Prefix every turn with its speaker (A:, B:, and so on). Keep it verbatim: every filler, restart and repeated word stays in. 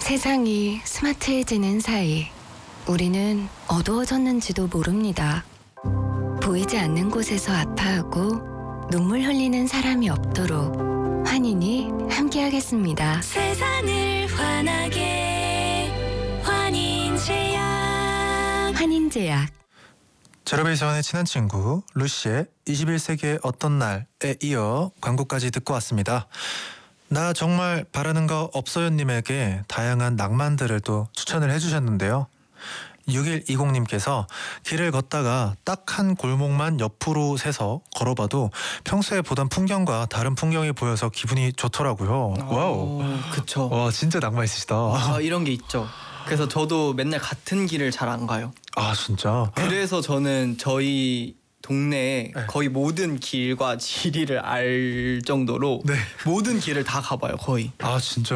A: 세상이 스마트해지는 사이 우리는 어두워졌는지도 모릅니다. 보이지 않는 곳에서 아파하고 눈물 흘리는 사람이 없도록 환인이 함께하겠습니다.
B: 세상을 환하게 환인제약.
A: 환인제약.
C: 제로베이션의 친한 친구 루시의 이십일 세기의 어떤 날에 이어 광고까지 듣고 왔습니다. 나 정말 바라는 거 없어요님에게 다양한 낭만들을 또 추천을 해주셨는데요. 육일이공님께서 길을 걷다가 딱 한 골목만 옆으로 새서 걸어봐도 평소에 보던 풍경과 다른 풍경이 보여서 기분이 좋더라고요. 와우.
D: 그쵸.
C: 와, 진짜 낭만 있으시다.
D: 아, 이런 게 있죠. 그래서 저도 맨날 같은 길을 잘 안 가요.
C: 아, 진짜?
D: 그래서 저는 저희 동네에
C: 네.
D: 거의 모든 길과 지리를 알 정도로
C: 네.
D: 모든 길을 다 가봐요, 거의.
C: 아, 진짜.